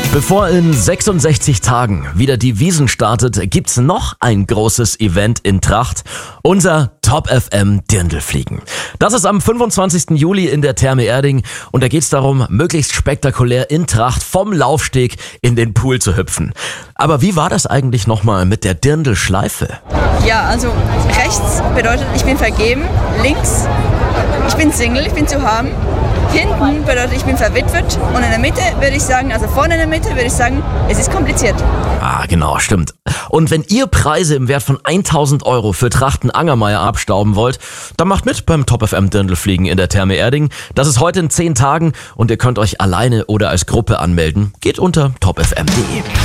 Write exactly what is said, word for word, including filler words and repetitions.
Bevor in sechsundsechzig Tagen wieder die Wiesn startet, gibt's noch ein großes Event in Tracht. Unser Top F M Dirndlfliegen. Das ist am fünfundzwanzigsten Juli in der Therme Erding und da geht's darum, möglichst spektakulär in Tracht vom Laufsteg in den Pool zu hüpfen. Aber wie war das eigentlich nochmal mit der Dirndlschleife? Ja, also rechts bedeutet, ich bin vergeben, links, ich bin Single, ich bin zu haben. Hinten bedeutet, ich bin verwitwet und in der Mitte würde ich sagen, also vorne in der Mitte würde ich sagen, es ist kompliziert. Ah, genau, stimmt. Und wenn ihr Preise im Wert von tausend Euro für Trachten Angermeier abstauben wollt, dann macht mit beim Top F M Dirndlfliegen in der Therme Erding. Das ist heute in zehn Tagen und ihr könnt euch alleine oder als Gruppe anmelden. Geht unter top f m punkt de.